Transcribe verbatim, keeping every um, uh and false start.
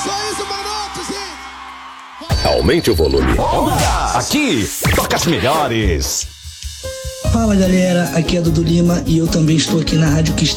Aumente o volume. Aqui toca as melhores. Fala galera, aqui é Dudu Lima e eu também estou aqui na Rádio que